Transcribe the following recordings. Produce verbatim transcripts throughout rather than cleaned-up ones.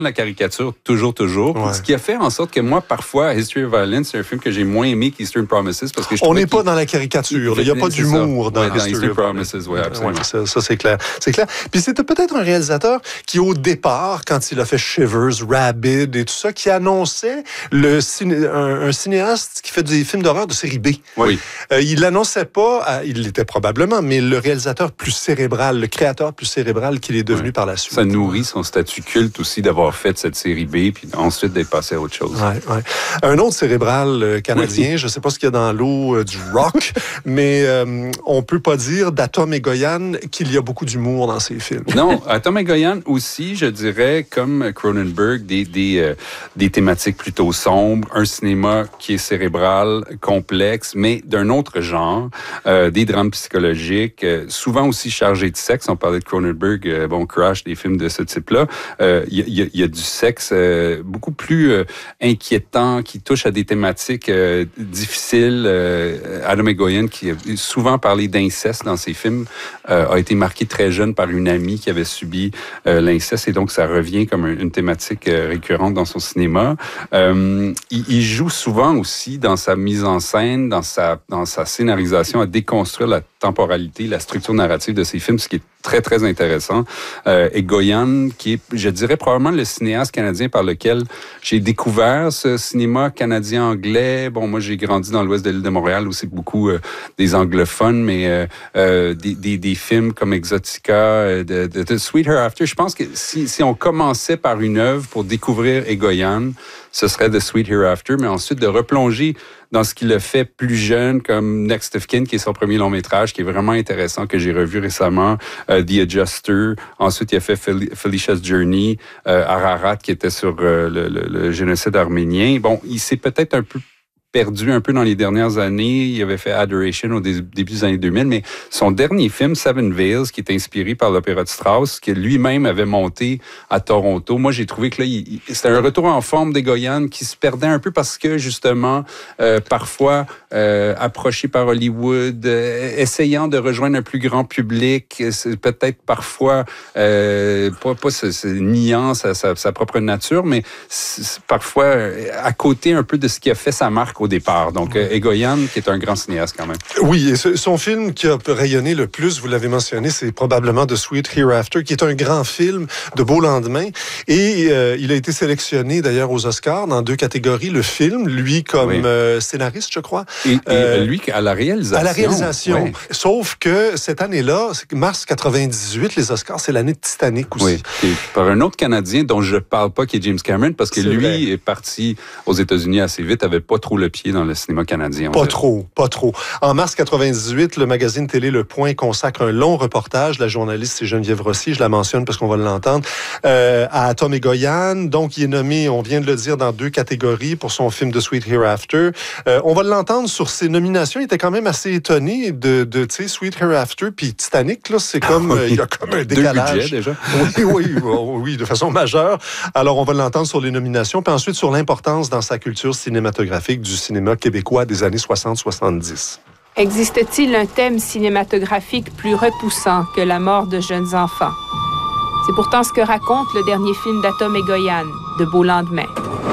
la caricature, toujours, toujours. Ouais. Ce qui a fait en sorte que moi, parfois, History of Violence, c'est un film que j'ai moins aimé qu'Eastern Promises parce que je On n'est pas qu'il... dans la caricature. Il n'y a pas d'humour dans, ouais, dans History Eastern of Promises. Oui, absolument. Ouais, ça, ça c'est clair. C'est clair. Puis c'était peut-être un réalisateur qui, au départ, quand il a fait Shivers, Rabid et tout ça, qui annonçait le ciné... un, un cinéaste qui fait des films d'horreur de série B. Oui. Euh, il l'annonçait pas, à... il l'était probablement, mais le réalisateur plus cérébral, le créateur plus cérébral qu'il est devenu ouais. par la suite. Ça nourrit son statut culte aussi d'avoir fait cette série B, puis ensuite d'être passé à autre chose. Ouais, ouais. Un autre cérébral euh, canadien, oui. je ne sais pas ce qu'il y a dans l'eau euh, du rock, mais euh, on peut pas dire d'Atom et Goyan qu'il y a beaucoup d'humour dans ses films. Non, Atom et Goyan aussi, je dirais, comme Cronenberg, des, des, euh, des thématiques plutôt sombres, un cinéma qui est cérébral, complexe, mais d'un autre genre, euh, des drames psychologiques, euh, souvent aussi chargés de sexe. On parlait de Cronenberg, euh, bon, Crash, des films de ce type-là. Il euh, y, y, y a du sexe euh, beaucoup plus euh, inquiétant, qui touche à des thématiques euh, difficiles. Euh, Atom et Goyan, qui a souvent parlé d'inceste dans ses films, euh, a été marqué très jeune par une amie qui avait subi euh, l'inceste, et donc ça revient comme une thématique euh, récurrente dans son cinéma. Euh, il, il joue souvent aussi dans sa mise en scène, dans sa, dans sa scénarisation, à déconstruire la temporalité, la structure narrative de ses films, ce qui est très, très intéressant. Euh, et Goyan, qui est, je dirais, probablement le cinéaste canadien par lequel j'ai découvert ce cinéma canadien-anglais. Bon, moi, j'ai grandi dans l'ouest de l'île de Montréal, où c'est beaucoup euh, des anglophones, mais euh, euh, des, des, des films comme Exotica, euh, de, de, de Sweet Hereafter. Je pense que si, si on commençait par une œuvre pour découvrir Goyan, ce serait The Sweet Hereafter, mais ensuite de replonger dans ce qu'il a fait plus jeune, comme Next of Kin, qui est son premier long métrage, qui est vraiment intéressant, que j'ai revu récemment, euh, The Adjuster. Ensuite, il a fait Fel- Felicia's Journey, euh, Ararat, qui était sur euh, le, le, le génocide arménien. Bon, il s'est peut-être un peu perdu un peu dans les dernières années. Il avait fait Adoration au dé- début des années deux mille, mais son dernier film, Seven Veils, qui est inspiré par l'opéra de Strauss, que lui-même avait monté à Toronto, moi, j'ai trouvé que là, il, il, c'était un retour en forme des Goyan qui se perdait un peu parce que, justement, euh, parfois, euh, approché par Hollywood, euh, essayant de rejoindre un plus grand public, c'est peut-être parfois, euh, pas, pas c'est, c'est niant sa, sa, sa propre nature, mais c'est, c'est parfois à côté un peu de ce qui a fait sa marque au départ. Donc, euh, Goyan, qui est un grand cinéaste quand même. Oui, et ce, son film qui a rayonné le plus, vous l'avez mentionné, c'est probablement The Sweet Hereafter, qui est un grand film de beau lendemain. Et euh, il a été sélectionné d'ailleurs aux Oscars dans deux catégories. Le film, lui comme oui. euh, scénariste, je crois. Et, et euh, lui à la réalisation. À la réalisation. Oui. Sauf que cette année-là, mars quatre-vingt-dix-huit, les Oscars, c'est l'année de Titanic aussi. Oui. Et par un autre Canadien dont je ne parle pas, qui est James Cameron, parce que c'est lui vrai. Est parti aux États-Unis assez vite, avait pas trop le pied dans le cinéma canadien. Pas trop, pas trop. En mars quatre-vingt-dix-huit, le magazine télé Le Point consacre un long reportage. La journaliste, c'est Geneviève Rossi, je la mentionne parce qu'on va l'entendre, euh, à Atom et Goyan. Donc, il est nommé, on vient de le dire, dans deux catégories pour son film The Sweet Hereafter. Euh, on va l'entendre sur ses nominations. Il était quand même assez étonné de, de tu sais, Sweet Hereafter puis Titanic. Là, c'est comme, euh, il y a comme un décalage. Deux budgets, déjà. Oui, oui, oui, oui, de façon majeure. Alors, on va l'entendre sur les nominations, puis ensuite sur l'importance dans sa culture cinématographique du cinéma québécois des années soixante soixante-dix. Existe-t-il un thème cinématographique plus repoussant que la mort de jeunes enfants? C'est pourtant ce que raconte le dernier film d'Atom et Goyan, De beaux lendemains.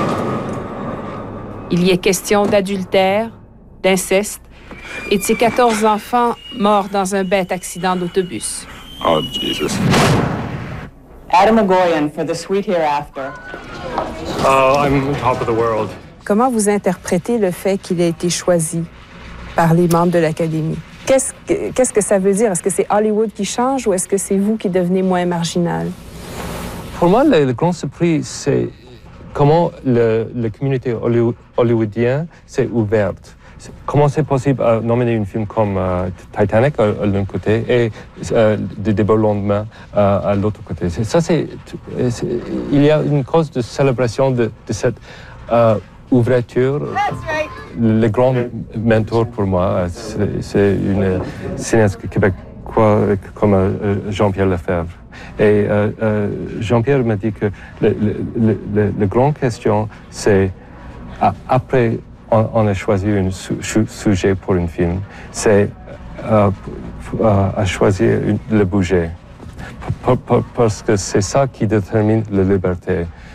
Il y est question d'adultère, d'inceste et de ces quatorze enfants morts dans un bête accident d'autobus. Oh, Jesus. Atom and Goyan for The Sweet Hereafter. Oh, I'm top of the world. Comment vous interprétez le fait qu'il ait été choisi par les membres de l'Académie? Qu'est-ce que, qu'est-ce que ça veut dire? Est-ce que c'est Hollywood qui change ou est-ce que c'est vous qui devenez moins marginal? Pour moi, le, le grand surprise, c'est comment le, la communauté hollywoodienne s'est ouverte. Comment c'est possible de nominer un film comme euh, Titanic à, à l'un côté et euh, de Des beaux lendemains euh, à l'autre côté. C'est, ça, c'est, c'est, il y a une cause de célébration de, de cette euh, ouverture. Right. Le grand mentor pour moi, c'est, c'est une cinéaste québécois comme euh, Jean-Pierre Lefebvre. Et euh, euh, Jean-Pierre m'a dit que la grande question, c'est après On, on a choisi un su, su, sujet pour un film, c'est euh, euh, à choisir une, le budget. P- p- parce que c'est ça qui détermine la liberté.